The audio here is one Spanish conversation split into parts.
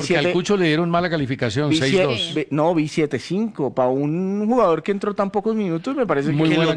Porque al Cucho le dieron mala calificación, 6-2. No, vi 7-5. Para un jugador que entró tan pocos minutos, me parece Muy que buena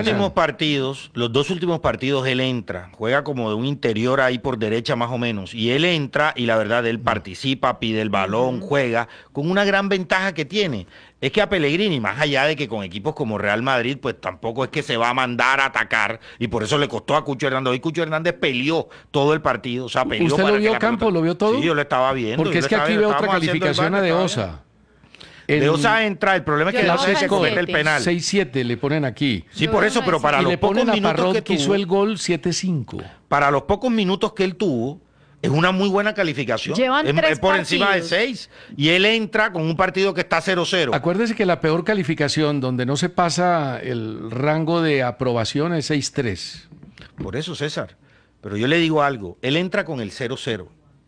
los dos últimos partidos él entra, juega como de un interior ahí por derecha más o menos, y él entra y la verdad él participa, pide el balón, juega, con una gran ventaja que tiene. Es que a Pellegrini, más allá de que con equipos como Real Madrid, pues tampoco es que se va a mandar a atacar, y por eso le costó a Cucho Hernández. Hoy Cucho Hernández peleó todo el partido, o sea, peleó. ¿Usted lo vio, Campo? ¿Lo vio todo? Sí, yo lo estaba viendo. Porque es que aquí veo otra calificación a De Osa. De Osa entra, el problema es que la no se comete el penal. 6-7 le ponen aquí. Sí, por eso, pero para y los le pocos ponen a minutos Parrot que hizo tuvo, el gol 7-5. para los pocos minutos que él tuvo, es una muy buena calificación. Llevan es 3 por encima de partidos. 6. Y él entra con un partido que está 0-0. Acuérdese que la peor calificación, donde no se pasa el rango de aprobación, es 6-3. Por eso, César. Pero yo le digo algo. Él entra con el 0-0.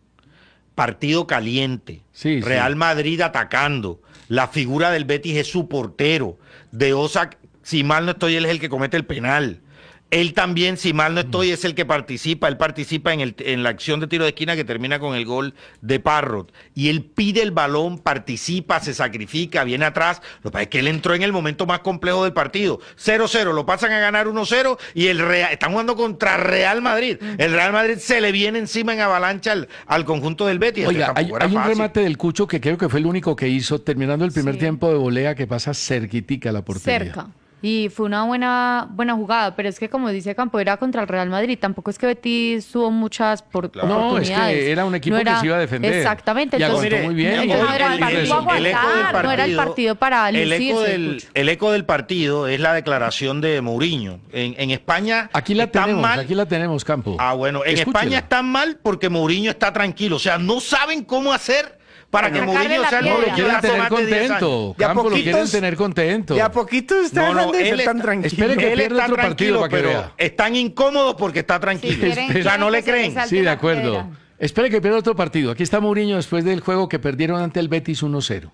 Partido caliente. Sí, Real sí. Madrid atacando. La figura del Betis es su portero. De Osa, si mal no estoy, él es el que comete el penal. Él también, si mal no estoy, es el que participa. Él participa en la acción de tiro de esquina que termina con el gol de Parrot. Y él pide el balón, participa, se sacrifica, viene atrás. Lo que pasa es que él entró en el momento más complejo del partido. 0-0, lo pasan a ganar 1-0 y están jugando contra Real Madrid. El Real Madrid se le viene encima en avalancha al conjunto del Betis. Oiga, hay un fácil. remate del Cucho que creo que fue el único que hizo, terminando el primer tiempo de volea, que pasa cerquitica a la portería. Cerca. Y fue una buena jugada, pero es que como dice Campo, era contra el Real Madrid, tampoco es que Betis tuvo muchas oportunidades. No, es que era un equipo que se iba a defender. Exactamente. Y entonces, aguantó muy bien. No era el partido a aguantar, no era el partido para lucirse. El eco del partido es la declaración de Mourinho. En España Aquí la están mal. aquí la tenemos, Campo. Ah, bueno, en Escúchela. España están mal porque Mourinho está tranquilo. O sea, no saben cómo hacer para que Sacarle Mourinho la sea el piedra. Lo Mourinho de quieren hace tener más de 10 contento. años. De a Campo, lo poquitos- quieren tener contento. De a poquito está No, dejando de él ser tan está- tranquilo. espere que Él pierda está otro partido tranquilo, para que pero vea. están incómodos porque está tranquilo. quieren- O sea, no le quieren que se creen. salte Sí, de la acuerdo. piedra. Espere que pierda otro partido. Aquí está Mourinho después del juego que perdieron ante el Betis 1-0.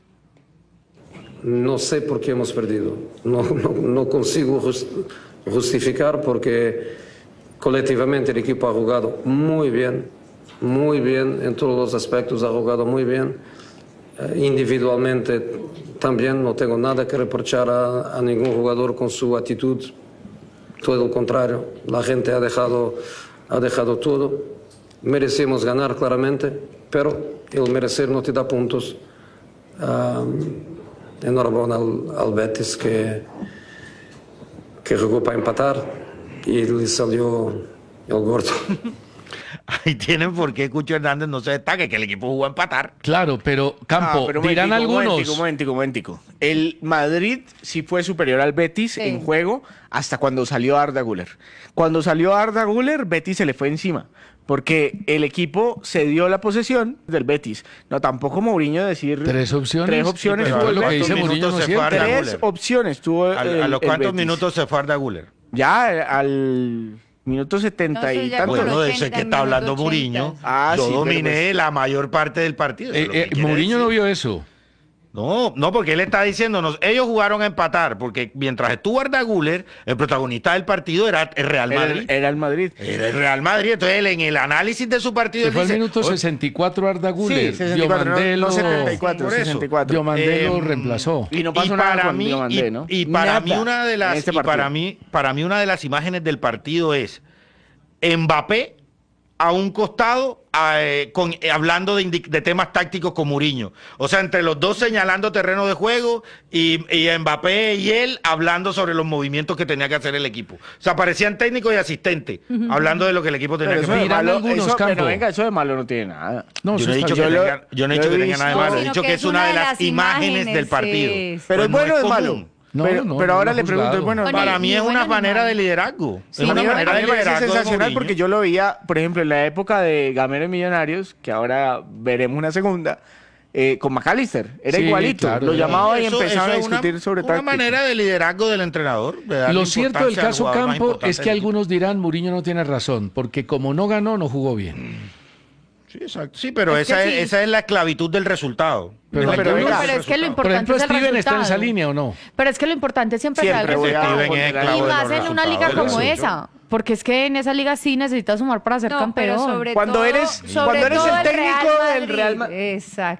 No sé por qué hemos perdido. No consigo justificar porque colectivamente el equipo ha jugado muy bien en todos los aspectos, ha jugado muy bien. Individualmente también no tengo nada que reprochar a ningún jugador con su actitud. Todo lo contrario, la gente ha dejado todo. Merecemos ganar claramente, pero el merecer no te da puntos. Enhorabuena al Betis que jugó para empatar y le salió el gordo. Ahí tienen por qué Cucho Hernández no se destaque, que el equipo jugó a empatar. Claro, pero Campo, pero dirán algunos. Momentico. El Madrid sí fue superior al Betis Sí. en juego hasta cuando salió Arda Güler. Cuando salió Arda Güler, Betis se le fue encima. Porque el equipo se dio la posesión del Betis. No, tampoco Mourinho decir... 3 opciones. Tres opciones Sí, tuvo pero el lo que Betis. dice Mourinho no es se fue cierto. Arda Tres Güler. opciones tuvo ¿A el los cuántos Betis. minutos se fue Arda Güler? Ya al minuto 70 No, y eso ya tanto. fue Bueno, de 80, eso es que está hablando minuto Mourinho. 80. Ah, Yo sí, pero dominé pues- la mayor parte del partido. eso es lo que quiere Mourinho no decir. vio eso. No, porque él está diciéndonos, ellos jugaron a empatar, porque mientras estuvo Arda Güler, el protagonista del partido era el Real Madrid. Era el Madrid. Era el Real Madrid. Entonces él en el análisis de su partido Se él fue al dice, minuto "Oye, 64 Arda Güler. Sí, 64, Diomandé no 74, por eso. 64. Diomandé lo Eh, reemplazó. Y no pasó nada con mí, Diomandé, ¿no? y para Nada mí una de en las este y partido. para mí una de las imágenes del partido es Mbappé a un costado hablando de temas tácticos con Mourinho. O sea, entre los dos señalando terreno de juego y Mbappé y él hablando sobre los movimientos que tenía que hacer el equipo. O sea, parecían técnicos y asistentes hablando de lo que el equipo tenía Pero que eso de hacer. Miran malo, algunos, eso, Campo. pero venga, eso de malo no tiene nada. No, Yo eso no he está dicho que bien. tenga, yo no he Lo dicho he que tenga nada de visto. malo, he Sino dicho que que es es una de las imágenes del sí. partido. Pero es no bueno o es común. malo. No, pero, no, pero no ahora lo le he pregunto, ¿es juzgado. bueno o es Bueno, Para malo? mí es ni una bueno ni manera malo. de liderazgo. Sí, Es una A mí manera de me parece liderazgo de sensacional Mourinho. porque yo lo veía, por ejemplo, en la época de Gamero y Millonarios, que ahora veremos una segunda, con McAllister. Era Sí, igualito. claro, lo era. llamaba y Eso empezaban a es discutir sobre una táctica. manera de liderazgo del entrenador. de darle Lo cierto del importancia al caso jugador más Campo importante es que del equipo. algunos dirán Mourinho no tiene razón, porque como no ganó, no jugó bien. Sí, exacto. Sí, pero Es que esa, sí. esa es la esclavitud del resultado. Pero- Es la pero esclavitud venga, del Pero es que lo resultado. Por importante ejemplo, es el Steven está en esa resultado. línea o no. Pero es que lo importante siempre es Siempre algo voy a Steven es poner esclavo ahí. y de más los en una resultados. liga como Por eso. esa, porque es que en esa liga sí necesitas sumar para ser No, pero campeón. sobre Cuando todo- eres- sobre cuando eres todo el técnico del Madrid. Real Madrid. Exacto.